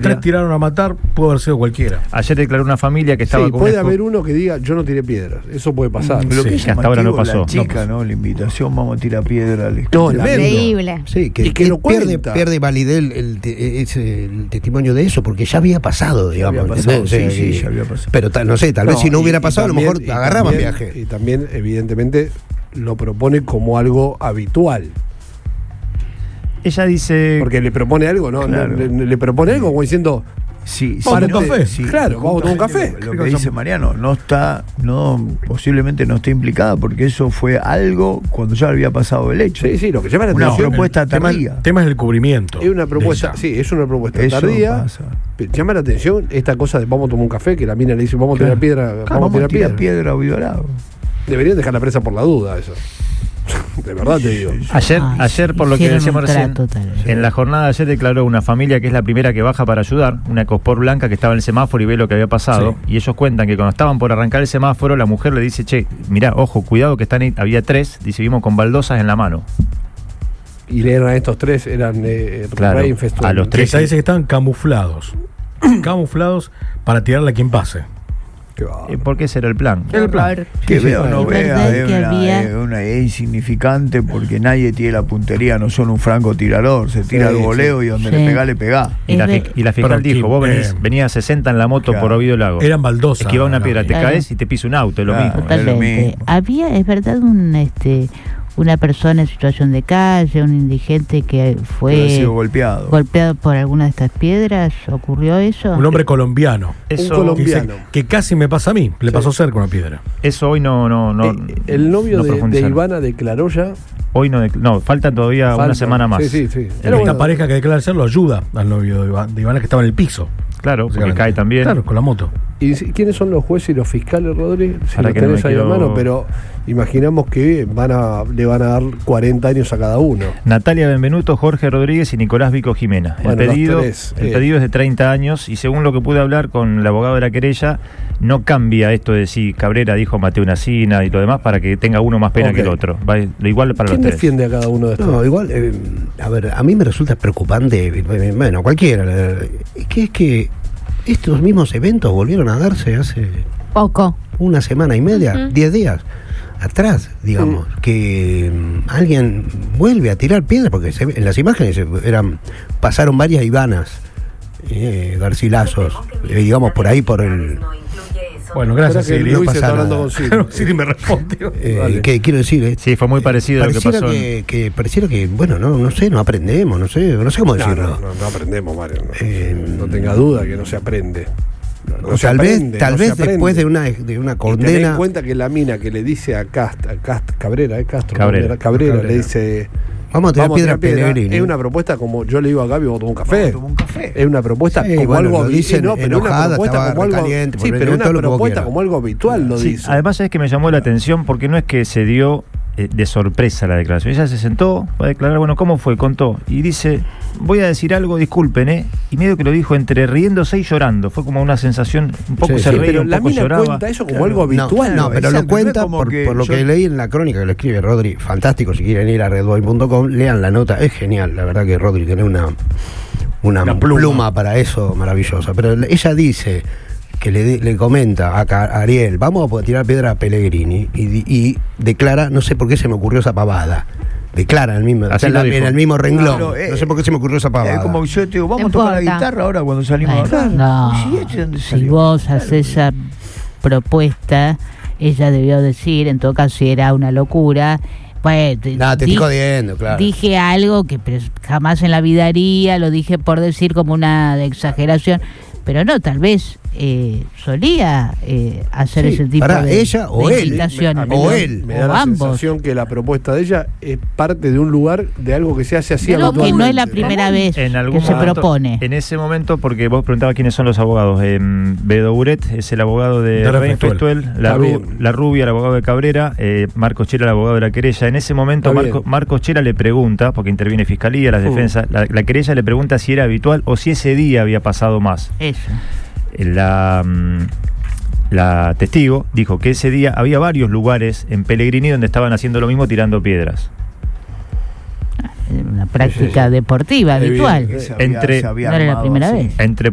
3 tiraron a matar, pudo haber sido cualquiera. Ayer declaró una familia que estaba con puede haber uno que diga, yo no tiré piedras. Eso puede pasar. Lo que hasta ahora no pasó. La chica, ¿no? La invitación, vamos a tirar piedra. No, increíble. Sí, que lo cuenta. pierde validez el testimonio de eso, porque ya había pasado, digamos. Había pasado, sí, ya había pasado. Pero no sé, tal vez si no hubiera pasado, a lo mejor agarraban viaje. Y también, evidentemente, lo propone como algo habitual. Ella dice... Porque le propone algo, ¿no? Claro. Le propone algo como diciendo... Sí, vamos a un café. Sí, claro, vamos a tomar un café. Lo que dice Mariano, posiblemente no está implicada, porque eso fue algo cuando ya había pasado el hecho. Sí, lo que llama la Una atención. propuesta tardía. Tema es el cubrimiento. Es una propuesta, es una propuesta Eso tardía. pasa. Llama la atención esta cosa de vamos a tomar un café, que la mina le dice vamos a tirar piedra, Vamos a tirar piedra o violado. Deberían dejar la presa por la duda, eso. De verdad te digo. Ayer, por lo que hicieron decíamos un recién, trato, en la jornada de ayer declaró una familia que es la primera que baja para ayudar, una Ecosport blanca que estaba en el semáforo y ve lo que había pasado. Sí. Y ellos cuentan que cuando estaban por arrancar el semáforo, la mujer le dice, che, mirá, ojo, cuidado que están ahí, había 3, dice, vimos con baldosas en la mano. Y eran estos 3, eran Claro, Rey Festuel. a los 3 Ella dice que estaban camuflados. Camuflados para tirarle a quien pase. ¿Por qué ese era el plan? El plan. Que Sí, vea o no es vea, verdad es que una es insignificante, porque nadie tiene la puntería, no son un francotirador, se tira al voleo y donde Sí. le pegá. Y la fiscal Pero, dijo, vos venías a 60 en la moto Claro. por Oviedo Lago. Eran baldosas. Esquivá una piedra, te Claro. caes y te pisa un auto, es lo Claro. mismo. Es lo Totalmente. mismo. Es verdad, una persona en situación de calle, un indigente que Haber fue sido golpeado. golpeado por alguna de estas piedras. ¿Ocurrió eso? Un hombre colombiano. Eso, Un Dice colombiano. que casi me pasa a mí. Le pasó cerca una piedra. eso hoy no el novio no de profundizaron. Ivana declaró ya. Hoy no, falta todavía una Falta. semana más. Sí. Esta pareja que declara ser lo ayuda al novio de Ivana, que estaba en el piso. Claro, porque Básicamente. cae también. Claro, con la moto. ¿Y quiénes son los jueces y los fiscales, Rodri? Si Para lo que no tenés me ahí a quiero- mano, pero imaginamos que le van a dar 40 años a cada uno. Natalia Benvenuto, Jorge Rodríguez y Nicolás Vico Jimena. Bueno, el los pedido tres, es de 30 años y según lo que pude hablar con el abogado de la querella, no cambia esto de si Cabrera dijo Mateo Nacina y lo demás para que tenga uno más pena Ok. que el otro. Va lo igual para los ¿Quién tres. defiende a cada uno de estos? No, igual, a ver, a mí me resulta preocupante, bueno, cualquiera, es que estos mismos eventos volvieron a darse hace Poco. una semana y media, 10 días atrás, digamos, que alguien vuelve a tirar piedras, porque en las imágenes pasaron varias Ivanas, garcilazos, digamos, por ahí, por el... Bueno, gracias, Espera que Siri. Luis no está pasa hablando nada. con Siri. Siri me respondió. Vale. ¿Qué quiero decir? Sí, fue muy parecido a lo que pareciera pasó. que pareciera que, bueno, no sé, no aprendemos, no sé cómo No, decirlo. no aprendemos, Mario. No tenga duda que no se aprende. No O se tal aprende, vez no se aprende. después de una Y tened en condena. cuenta que la mina que le dice a Cabrera, Castro, Cabrera. Cabrera le dice Vamos a tirar piedra a Pellegrini. es una propuesta como yo le digo a Gaby, vamos a tomar un café. Vamos a tomar un café. Es una propuesta Sí, como bueno, algo lo dicen pero una enojada, propuesta estaba como algo recaliente, sí, por pero todo una lo que vos propuesta quieras. como algo habitual lo Sí, dice. además es que me llamó la atención porque no es que se dio de sorpresa la declaración. Ella se sentó, va a declarar, bueno, ¿cómo fue? Contó. Y dice, voy a decir algo, disculpen, y medio que lo dijo entre riéndose y llorando. Fue como una sensación, un poco Sí, se sí, reía, pero un la poco mina lloraba. cuenta eso como algo habitual. No, pero exacto, lo cuenta no es como por que lo yo- que leí en la crónica que lo escribe Rodri. Fantástico, si quieren ir a redboy.com, lean la nota, es genial. La verdad que Rodri tiene una pluma para eso maravillosa. Pero ella dice que le comenta a Ariel, vamos a tirar piedra a Pellegrini, y declara, no sé por qué se me ocurrió esa pavada. Declara en el mismo, Así en lo dijo. el mismo renglón. Claro, no sé por qué se me ocurrió esa pavada. Es como que yo te digo, vamos No a tocar la importa. guitarra ahora cuando salimos de acá. No, ¿Y este de dónde si salió? vos haces esa propuesta, ella debió decir, en todo caso, si era una locura. Pues, te estoy jodiendo, claro. Dije algo que jamás en la vida haría, lo dije por decir como una exageración, pero no, tal vez solía hacer Sí, ese tipo para de, ella o de él, incitaciones. o él. Me da o la ambos. sensación que la propuesta de ella es parte de un lugar de algo que se hace así De algo que no es la habitualmente. primera vez En algún que se momento, propone. En ese momento, porque vos preguntabas quiénes son los abogados. Bedo Buret es el abogado de Dara Rey Festuel. Festuel, Está bien. la Rubia, el abogado de Cabrera, Marcos Chera, el abogado de la querella. En ese momento, Está bien. Marcos Chera le pregunta, porque interviene Fiscalía, las defensas, la querella le pregunta si era habitual o si ese día había pasado más. Eso. La testigo dijo que ese día había varios lugares en Pellegrini donde estaban haciendo lo mismo, tirando piedras. Una práctica deportiva habitual. Evidente. Se había Entre- armado No era la primera así. vez. Entre